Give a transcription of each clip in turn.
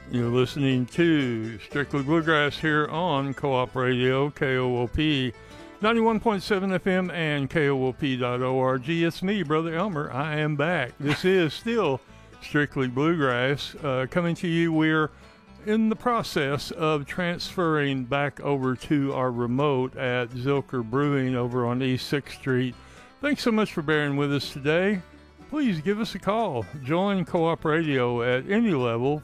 You're listening to Strictly Bluegrass here on Co-op Radio, KOOP 91.7 FM and KOOP.org. It's me, Brother Elmer. I am back. This is still Strictly Bluegrass. Coming to you, we're in the process of transferring back over to our remote at Zilker Brewing over on East 6th Street. Thanks so much for bearing with us today. Please give us a call. Join Co-op Radio at any level,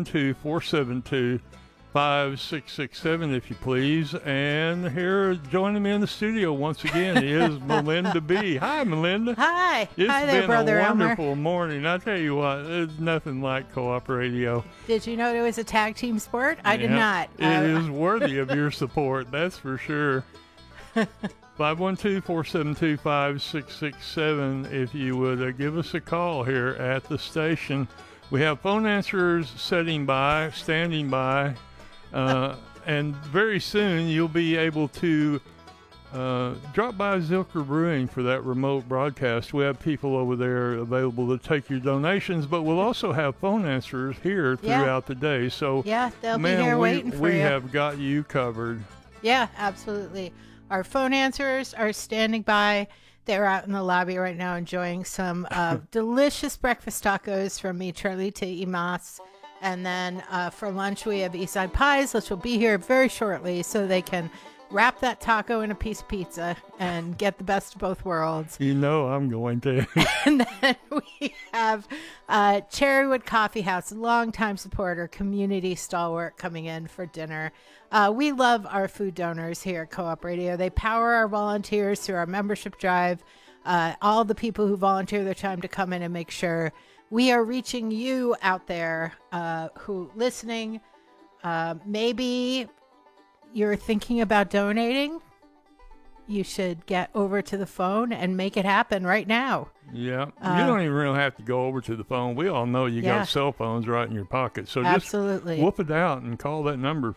512-472-5667 if you please. And here joining me in the studio once again is Melinda B. Hi, Melinda. Hi. It's Hi there, been Brother a Elmer. wonderful morning. I tell you what, there's nothing like Co-op Radio. Did you know it was a tag team sport? I did Yeah, not. It is worthy of your support, that's for sure. 512-472-5667 if you would give us a call here at the station. We have phone answerers standing by, and very soon you'll be able to drop by Zilker Brewing for that remote broadcast. We have people over there available to take your donations, but we'll also have phone answerers here throughout the day. So yeah, they'll be here waiting for you. We have got you covered. Yeah, absolutely. Our phone answerers are standing by. They're out in the lobby right now enjoying some delicious breakfast tacos from Mi Charlita y Mas. And then for lunch, we have Eastside Pies, which will be here very shortly so they can wrap that taco in a piece of pizza and get the best of both worlds. You know I'm going to. And then we have Cherrywood Coffee House, longtime supporter, community stalwart coming in for dinner. We love our food donors here at Co-op Radio. They power our volunteers through our membership drive. All the people who volunteer their time to come in and make sure we are reaching you out there who listening. Maybe you're thinking about donating. You should get over to the phone and make it happen right now. Yeah. You don't even really have to go over to the phone. We all know you got cell phones right in your pocket. So absolutely. Just whoop it out and call that number,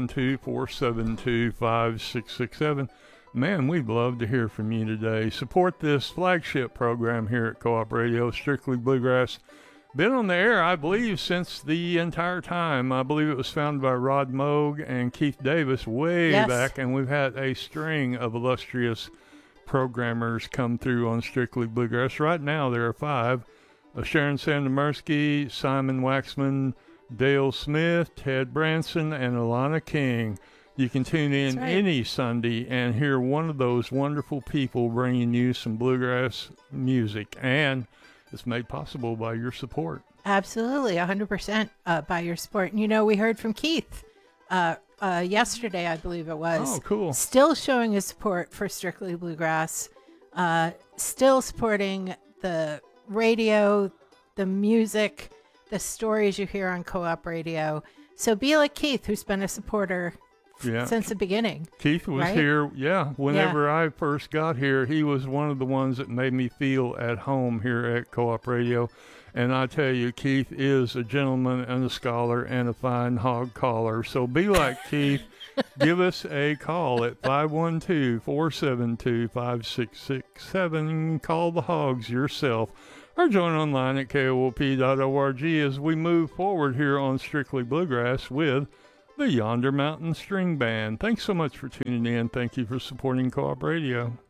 512-472-5667. Man, we'd love to hear from you today. Support this flagship program here at Co-op Radio, Strictly Bluegrass. Been on the air, I believe, since the entire time. I believe it was founded by Rod Moog and Keith Davis way back, and we've had a string of illustrious programmers come through on Strictly Bluegrass. Right now, there are 5. Sharon Sandemersky, Simon Waxman, Dale Smith, Ted Branson, and Alana King. You can tune in any Sunday and hear one of those wonderful people bringing you some bluegrass music. And it's made possible by your support. Absolutely, 100% by your support. And, you know, we heard from Keith yesterday, I believe it was. Oh, cool. Still showing his support for Strictly Bluegrass. Still supporting the radio, the music, the stories you hear on Co-op Radio. So be like Keith, who's been a supporter since the beginning. Keith was here, whenever I first got here. He was one of the ones that made me feel at home here at Co-op Radio. And I tell you, Keith is a gentleman and a scholar and a fine hog caller. So be like Keith. Give us a call at 512-472-5667. Call the hogs yourself. Or join online at KOOP.org as we move forward here on Strictly Bluegrass with the Yonder Mountain String Band. Thanks so much for tuning in. Thank you for supporting Co-op Radio.